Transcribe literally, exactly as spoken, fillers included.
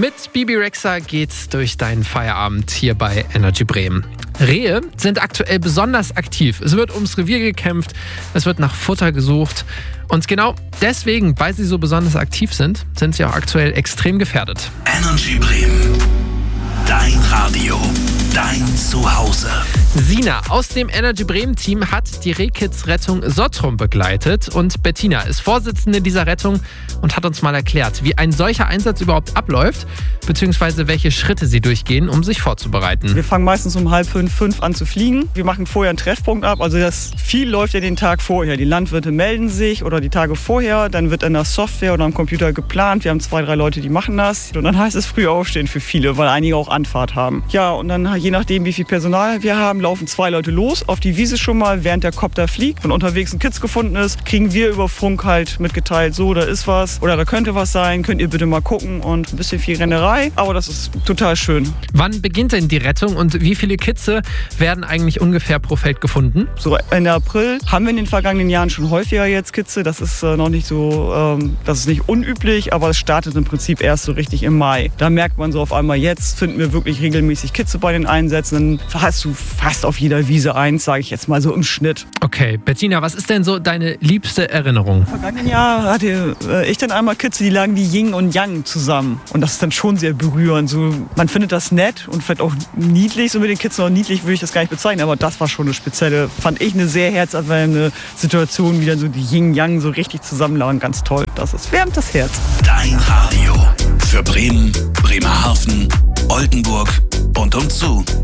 Mit Bibi Rexha geht's durch deinen Feierabend hier bei Energy Bremen. Rehe sind aktuell besonders aktiv. Es wird ums Revier gekämpft, es wird nach Futter gesucht. Und genau deswegen, weil sie so besonders aktiv sind, sind sie auch aktuell extrem gefährdet. Energy Bremen. Dein Radio. Dein Zuhause. Sina aus dem Energy Bremen Team hat die Rehkids-Rettung Sottrum begleitet und Bettina ist Vorsitzende dieser Rettung und hat uns mal erklärt, wie ein solcher Einsatz überhaupt abläuft, beziehungsweise welche Schritte sie durchgehen, um sich vorzubereiten. Wir fangen meistens um halb fünf, fünf an zu fliegen. Wir machen vorher einen Treffpunkt ab, also das viel läuft ja den Tag vorher. Die Landwirte melden sich oder die Tage vorher, dann wird in der Software oder am Computer geplant. Wir haben zwei, drei Leute, die machen das und dann heißt es früh aufstehen für viele, weil einige auch Anfahrt haben. Ja, und dann je nachdem, wie viel Personal wir haben, laufen zwei Leute los auf die Wiese schon mal, während der Kopter fliegt und unterwegs ein Kids gefunden ist, kriegen wir über Funk halt mitgeteilt, so, da ist was oder da könnte was sein, könnt ihr bitte mal gucken und ein bisschen viel Rennerei, aber das ist total schön. Wann beginnt denn die Rettung und wie viele Kitze werden eigentlich ungefähr pro Feld gefunden? So Ende April haben wir in den vergangenen Jahren schon häufiger jetzt Kitze, das ist äh, noch nicht so, ähm, das ist nicht unüblich, aber es startet im Prinzip erst so richtig im Mai. Da merkt man so auf einmal, jetzt finden wir wirklich regelmäßig Kitze bei den Einsätzen, dann hast du fast auf jeder Wiese eins, sage ich jetzt mal so im Schnitt. Okay, Bettina, was ist denn so deine liebste Erinnerung? Im vergangenen Jahr hatte äh, ich dann einmal Kitze, die lagen wie Yin und Yang zusammen. Und das ist dann schon sehr berührend. So, man findet das nett und vielleicht auch niedlich. So mit den Kids noch niedlich würde ich das gar nicht bezeichnen, aber das war schon eine spezielle, fand ich eine sehr herzerwärmende Situation, wie dann so die Yin und Yang so richtig zusammenlagen. Ganz toll. Das ist, wärmt das Herz. Dein Radio. Für Bremen, Bremerhaven, Oldenburg und umzu.